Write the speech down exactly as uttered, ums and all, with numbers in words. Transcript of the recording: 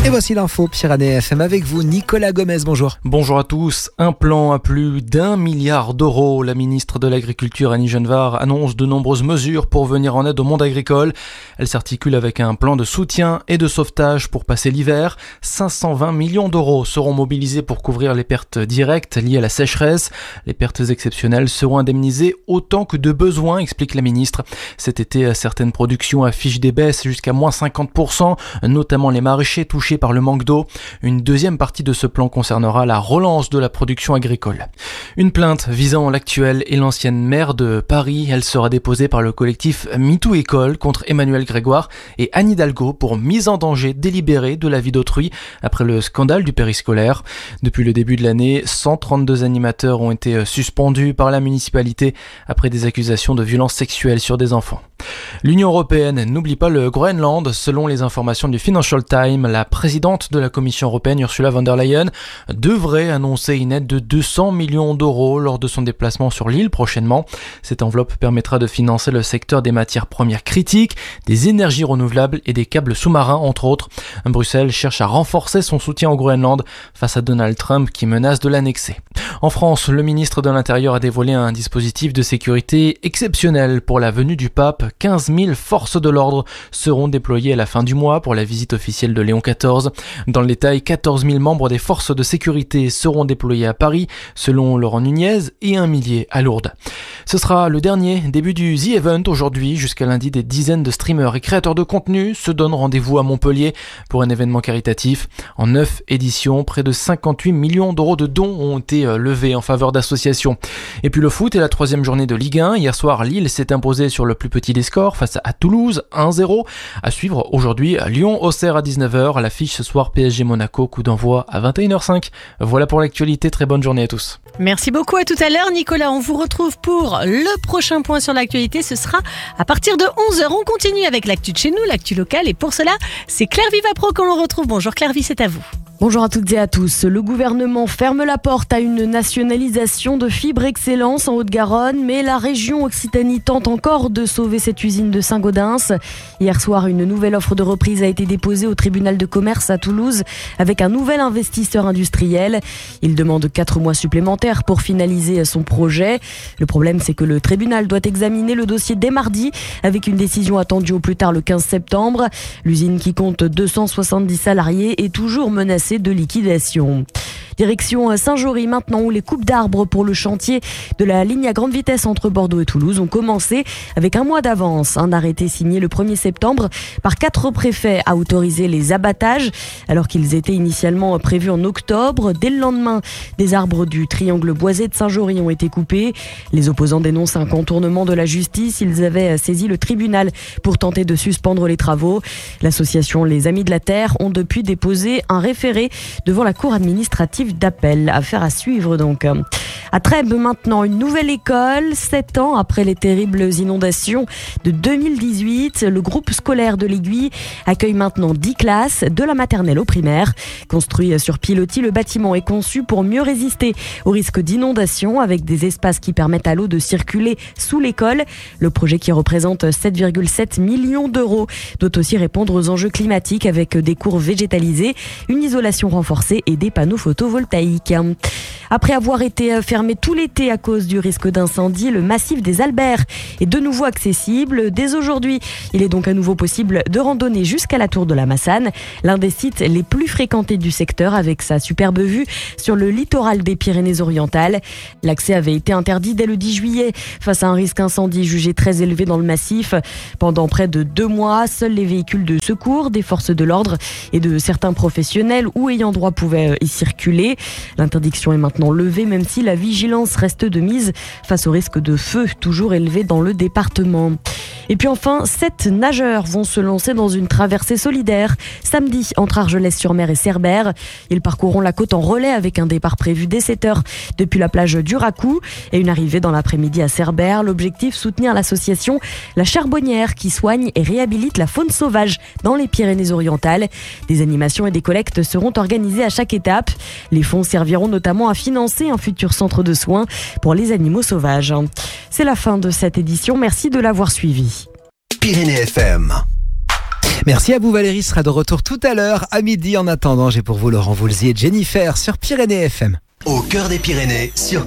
Et voici l'info Pyrénées F M avec vous, Nicolas Gomez, bonjour. Bonjour à tous. Un plan à plus d'un milliard d'euros. La ministre de l'Agriculture, Annie Genevard, annonce de nombreuses mesures pour venir en aide au monde agricole. Elle s'articule avec un plan de soutien et de sauvetage pour passer l'hiver. cinq cent vingt millions d'euros seront mobilisés pour couvrir les pertes directes liées à la sécheresse. Les pertes exceptionnelles seront indemnisées autant que de besoin, explique la ministre. Cet été, certaines productions affichent des baisses jusqu'à moins cinquante pour cent, notamment les maraîchers touchés par le manque d'eau. Une deuxième partie de ce plan concernera la relance de la production agricole. Une plainte visant l'actuelle et l'ancienne maire de Paris. Elle sera déposée par le collectif MeToo École contre Emmanuel Grégoire et Anne Hidalgo pour mise en danger délibérée de la vie d'autrui après le scandale du périscolaire. Depuis le début de l'année, cent trente-deux animateurs ont été suspendus par la municipalité après des accusations de violences sexuelles sur des enfants. L'Union européenne n'oublie pas le Groenland. Selon les informations du Financial Times, la présidente de la Commission européenne, Ursula von der Leyen, devrait annoncer une aide de deux cents millions d'euros lors de son déplacement sur l'île prochainement. Cette enveloppe permettra de financer le secteur des matières premières critiques, des énergies renouvelables et des câbles sous-marins, entre autres. Bruxelles cherche à renforcer son soutien au Groenland face à Donald Trump qui menace de l'annexer. En France, le ministre de l'Intérieur a dévoilé un dispositif de sécurité exceptionnel pour la venue du pape. quinze mille forces de l'ordre seront déployées à la fin du mois pour la visite officielle de Léon quatorze. Dans le détail, quatorze mille membres des forces de sécurité seront déployés à Paris, selon Laurent Nunez, et un millier à Lourdes. Ce sera le dernier début du The Event aujourd'hui. Jusqu'à lundi, des dizaines de streamers et créateurs de contenu se donnent rendez-vous à Montpellier pour un événement caritatif. En neuf éditions, près de cinquante-huit millions d'euros de dons ont été levés en faveur d'associations. Et puis le foot et la troisième journée de Ligue un. Hier soir, Lille s'est imposée sur le plus petit des scores face à Toulouse, un zéro. À suivre aujourd'hui, Lyon-Auxerre à dix-neuf heures. À l'affiche ce soir, P S G-Monaco, coup d'envoi à vingt et une heures cinq. Voilà pour l'actualité, très bonne journée à tous. Merci beaucoup, à tout à l'heure Nicolas. On vous retrouve pour le prochain point sur l'actualité. Ce sera à partir de onze heures. On continue avec l'actu de chez nous, l'actu locale. Et pour cela, c'est Claire Vivapro qu'on le retrouve. Bonjour Claire, c'est à vous. Bonjour à toutes et à tous. Le gouvernement ferme la porte à une nationalisation de Fibre Excellence en Haute-Garonne, mais la région Occitanie tente encore de sauver cette usine de Saint-Gaudens. Hier soir, une nouvelle offre de reprise a été déposée au tribunal de commerce à Toulouse avec un nouvel investisseur industriel. Il demande quatre mois supplémentaires pour finaliser son projet. Le problème, c'est que le tribunal doit examiner le dossier dès mardi avec une décision attendue au plus tard le quinze septembre. L'usine qui compte deux cent soixante-dix salariés est toujours menacée de liquidation. Direction Saint-Jory maintenant, où les coupes d'arbres pour le chantier de la ligne à grande vitesse entre Bordeaux et Toulouse ont commencé avec un mois d'avance. Un arrêté signé le premier septembre par quatre préfets a autorisé les abattages alors qu'ils étaient initialement prévus en octobre. Dès le lendemain, des arbres du triangle boisé de Saint-Jory ont été coupés. Les opposants dénoncent un contournement de la justice. Ils avaient saisi le tribunal pour tenter de suspendre les travaux. L'association Les Amis de la Terre ont depuis déposé un référé devant la cour administrative d'appel. Affaire à suivre donc. À Trèbes maintenant, une nouvelle école. Sept ans après les terribles inondations de deux mille dix-huit, le groupe scolaire de l'Aiguille accueille maintenant dix classes, de la maternelle au primaire. Construit sur pilotis, le bâtiment est conçu pour mieux résister au risque d'inondation avec des espaces qui permettent à l'eau de circuler sous l'école. Le projet, qui représente sept virgule sept millions d'euros, doit aussi répondre aux enjeux climatiques avec des cours végétalisés, une isolation renforcée et des panneaux photovoltaïques. Après avoir été fermé tout l'été à cause du risque d'incendie, le massif des Alberts est de nouveau accessible. Dès aujourd'hui, il est donc à nouveau possible de randonner jusqu'à la tour de la Massane, l'un des sites les plus fréquentés du secteur avec sa superbe vue sur le littoral des Pyrénées-Orientales. L'accès avait été interdit dès le dix juillet face à un risque incendie jugé très élevé dans le massif. Pendant près de deux mois, seuls les véhicules de secours, des forces de l'ordre et de certains professionnels ou ayant droit pouvaient y circuler. L'interdiction est maintenant levée, même si la vigilance reste de mise face au risque de feu toujours élevé dans le département. Et puis enfin, sept nageurs vont se lancer dans une traversée solidaire samedi entre Argelès-sur-Mer et Cerbère. Ils parcourront la côte en relais avec un départ prévu dès sept heures depuis la plage du Racou et une arrivée dans l'après-midi à Cerbère. L'objectif, soutenir l'association La Charbonnière qui soigne et réhabilite la faune sauvage dans les Pyrénées-Orientales. Des animations et des collectes seront organisées à chaque étape. Les fonds serviront notamment à financer un futur centre de soins pour les animaux sauvages. C'est la fin de cette édition. Merci de l'avoir suivi. Pyrénées F M. Merci à vous Valérie, sera de retour tout à l'heure à midi. En attendant, j'ai pour vous Laurent Voulzy et Jennifer sur Pyrénées F M. Au cœur des Pyrénées, sur